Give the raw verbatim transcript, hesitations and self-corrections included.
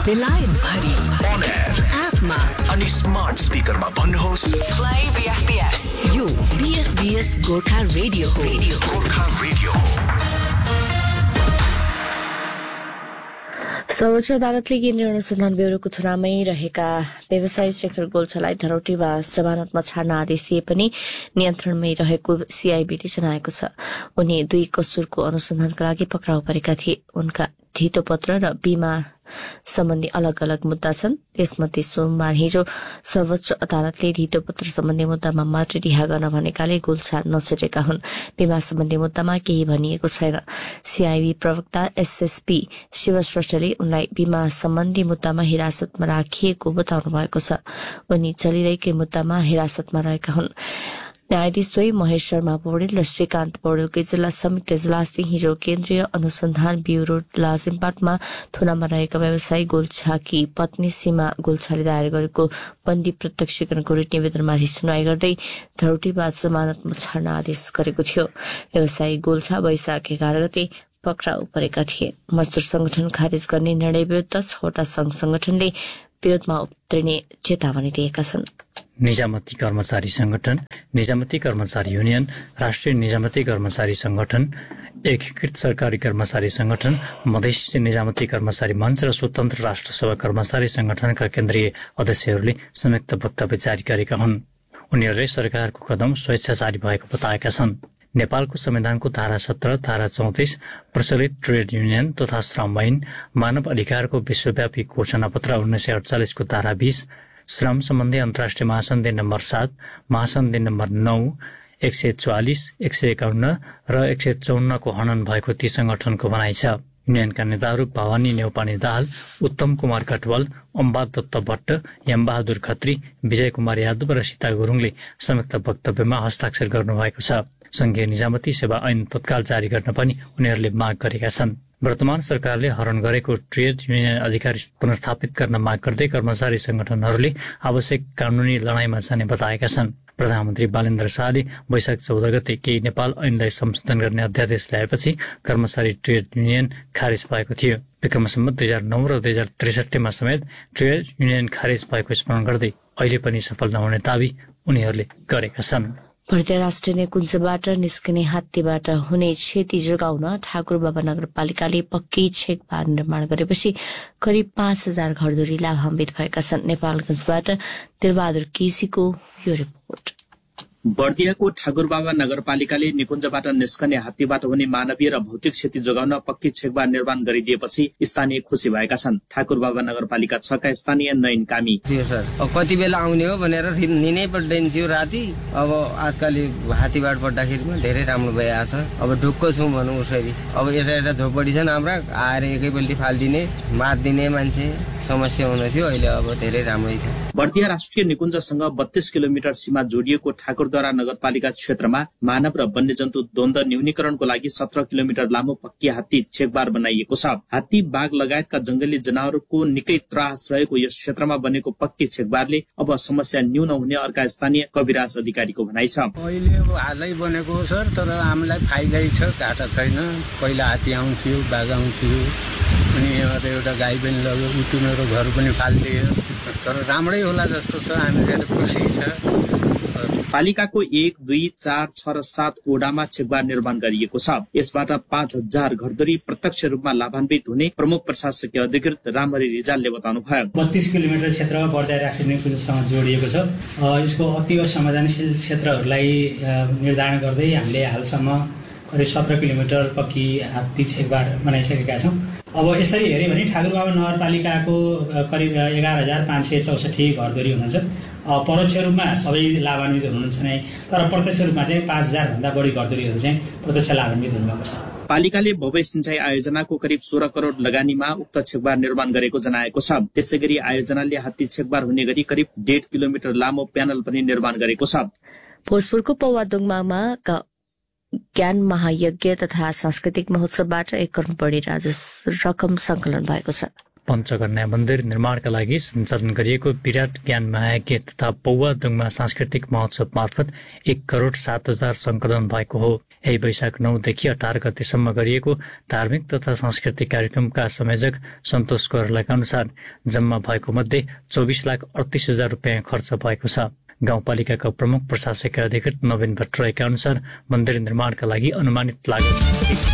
बेलायत भरि on air एपमा अनि स्मार्ट स्पिकरमा भन्नुहोस् प्ले बीएफपीएस। यो बीएफपीएस गोर्खा रेडियो हो। रेडियो गोर्खा रेडियो हो। सर्वोच्च अदालतले केन्द्रीय अनुसन्धान ब्यूरोको थुनामै रहेका व्यवसायी शेखर गोल्छालाई धरौटी वा जमानतमा छाड्न आदेश दिए पनि नियन्त्रणमै रहेको सीआईबीले जनाएको छ। उनी दुई कसुरको अनुसन्धानका लागि पक्राउ परेका थिए। उनका धितोपत्र र बीमा सम्बन्धी अलग अलग मुद्दा छन्। त्यसमध्ये सोमबार हिजो सर्वोच्च अदालतले धितोपत्र सम्बन्धी मुद्दामा मात्र रिहा गर्न भनेकाले गोल्छा नछुटेका हुन्। बीमा सम्बन्धी मुद्दामा केही भनिएको छैन। सीआईबी प्रवक्ता एसएसपी शिव श्रेष्ठले उनलाई बीमा सम्बन्धी मुद्दामा हिरासतमा राखिएको बताउनु भएको छ। उनी चलिरहेकै मुद्दामा हिरासतमा रहेका हुन्। न्यायाधीश द्वय महेश शर्मा पौडेल र श्रीकान्त पौडेलकै जिल्ला संयुक्त इजलासले हिजो केन्द्रीय अनुसन्धान ब्यूरो लाजिमपाटमा थुनामा रहेका व्यवसायी गोल्छाकी पत्नी सीमा गोल्छाले दायर गरेको बन्दी प्रत्यक्षीकरणको रिट निवेदनमाथि सुनवाई गर्दै धरौटीवाद जमानतमा छाड्न आदेश गरेको थियो। व्यवसायी गोल्छा वैशाख एघार गते पक्राउ परेका थिए। मजदूर संगठन खारेज गर्ने निर्णय विरुद्ध छवटा संघ संगठनले विरोधमा उत्रिने चेतावनी दिएका छन्। निजामती कर्मचारी संगठन, निजामती कर्मचारी युनियन, राष्ट्रिय निजामती कर्मचारी संगठन, एकीकृत सरकारी कर्मचारी संगठन, मधेसी निजामती कर्मचारी मञ्च र स्वतन्त्र राष्ट्रसभा कर्मचारी संगठनका केन्द्रीय अध्यक्षहरूले संयुक्त वक्तव्य जारी गरेका हुन्। उनीहरूले सरकारको कदम स्वेच्छाचारी भएको बताएका छन्। नेपालको संविधानको धारा सत्र, धारा चौतिस, प्रचलित ट्रेड युनियन तथा श्रम ऐन, मानव अधिकारको विश्वव्यापी घोषणापत्र उन्नाइस सय अडचालिसको धारा बीस, श्रम सम्बन्धी अन्तर्राष्ट्रिय महासन्धि नम्बर सात, महासन्धि नम्बर नौ, एक सय चौवालिस, एक सय एकाउन्न र एक सय चौन्नको हनन भएको ती संगठनको भनाइ छ। युनियनका नेताहरू भवानी नेउपाने दाहाल, उत्तम कुमार कटवाल, अम्बा दत्त भट्ट, यमबहादुर खत्री, विजय कुमार यादव र सीता गुरुङले संयुक्त वक्तव्यमा हस्ताक्षर गर्नुभएको छ। संघीय निजामती सेवा ऐन तत्काल जारी गर्न पनि उनीहरूले माग गरेका छन्। वर्तमान सरकारले हरण गरेको ट्रेड युनियन अधिकार पुनर्स्थापित गर्न माग गर्दै कर्मचारी संगठनहरूले आवश्यक कानूनी लडाईँमा जाने बताएका छन्। प्रधानमन्त्री बालेन्द्र शाहले वैशाख चौध गते केही नेपाल ऐनलाई संशोधन गर्ने अध्यादेश ल्याएपछि कर्मचारी ट्रेड युनियन खारेज भएको थियो। विक्रम सम्वत दुई हजार नौ र दुई हजार त्रिसठीमा समेत ट्रेड युनियन खारेज भएको स्मरण गर्दै अहिले पनि सफल नहुने दावी उनीहरूले गरेका छन्। भर्तिया राष्ट्रिय निकुञ्जबाट निस्कने हात्तीबाट हुने क्षति जोगाउन ठाकुरबाबा नगरपालिकाले पक्की छेक बार निर्माण गरेपछि करिब पाँच हजार घरधुरी लाभान्वित भएका छन्। नेपालगंजबाट दिलबहादुर केसीको यो रिपोर्ट। बर्दियाको ठाकुरबाबा नगरपालिकाले निकुञ्जबाट निस्कने हात्तीबाट हुने मानवीय र भौतिक क्षति जोगाउन पक्की छेकबार निर्माण गरिदिएपछि स्थानीय खुसी भएका छन्। ठाकुरबाबा नगरपालिका छ का स्थानीय नयन कामी सर अब कति बेला आउने हो भनेर निनै पर्दैन थियो राति। अब आजकल हात्तीबाट पर्दाखेरि धेरै राम्रो भइरहेछ। अब ढुक्क छौँ भनौँ उसरी। अब यता यता झोपडी छन् हाम्रा, आएर एकैपल्टि फालिदिने मारिदिने मान्छे समस्या हुन थियो। अहिले अब धेरै राम्रै छ। बर्दिया राष्ट्रिय निकुञ्जसँग बत्तीस किलोमिटर सीमा जोडिएको ठाकुरद्वारा नगरपालिका क्षेत्रमा मानव र वन्यजन्तु द्वन्द न्यूनीकरणको लागि सत्र किलोमिटर लामो पक्की हात्ती छेकबार बनाइएको छ। हात्ती, बाघ लगायतका जंगली जनावरको निकै त्रास रहेको यस क्षेत्रमा बनेको पक्की छेकबारले अब समस्या न्यून हुने अर्का स्थानीय कविराज अधिकारीको भनाइ छ। अहिले हालै बनेको हो सर, तर हामीलाई फाइदै छ, घाटा छैन। पहिला हात्ती आउँथ्यो, बाघ आउँथ्यो, अनि यहाँ एउटा गाई पनि लग्यो, उठु मेरो घर पनि फालिदियो। तर राम्रै होला जस्तो छ, हामीलाई खुसी छ। पालिकाको एक, दुई, चार, छ र सात ओडामा छेकबार निर्माण गरिएको छ। यसबाट पाँच हजार घरधुरी प्रत्यक्ष रूपमा लाभान्वित हुने प्रमुख प्रशासकीय अधिकृत रामहरि रिजालले बताउनु भयो। बत्तीस किलोमिटर क्षेत्र बर्दिया राष्ट्रिय निकुञ्जसँग जोडिएको छ। यसको अतीव संवेदनशील क्षेत्रहरूलाई निर्धारण गर्दै हामीले हालसम्म करिब सत्र किलोमिटर पक्की हात्ती छेकबार बनाइसकेका छौँ। अब यसरी हेऱ्यो भने ठाकुरबाबा नगरपालिकाको करिब एघार हजार पाँच सय चौसठी घरधुरी हुनुहुन्छ। परोक्ष रूपमा सबै लाभान्वित हुनुहुन्छ नै, तर प्रत्यक्ष रूपमा चाहिँ पाँच हजार भन्दा बढी घरधुरीहरू चाहिँ प्रत्यक्ष लाभान्वित हुनुभएको छ। पालिकाले भव्य सिंचाई आयोजनाको करिब सोह्र करोड़ लगानीमा उक्त छेकबार निर्माण गरेको जनाएको छ। त्यसै गरी आयोजनाले हात्ती छेकबार हुने गरी करिब डेढ किलोमिटर लामो प्यानल पनि निर्माण गरेको छ। भोजपुरको पौवादुङमा ज्ञान महायज्ञ तथा सांस्कृतिक महोत्सवबाट एक करोड़ बढी राजस्व रकम संकलन भएको छ। पञ्चकन्या मन्दिर निर्माणका लागि सञ्चालन गरिएको विराट ज्ञान महायज्ञ तथा पौवा दुङमा सांस्कृतिक महोत्सव मार्फत एक करोड सात हजार सङ्कलन भएको हो। यही वैशाख नौदेखि अठार गतेसम्म गरिएको धार्मिक तथा सांस्कृतिक कार्यक्रमका संयोजक सन्तोष कोइरालाका अनुसार जम्मा भएको मध्ये चौबिस लाख अडतिस हजार रुपियाँ खर्च भएको छ। गाउँपालिकाका प्रमुख प्रशासकीय अधिकृत नवीन भट्टराईका अनुसार मन्दिर निर्माणका लागि अनुमानित लागत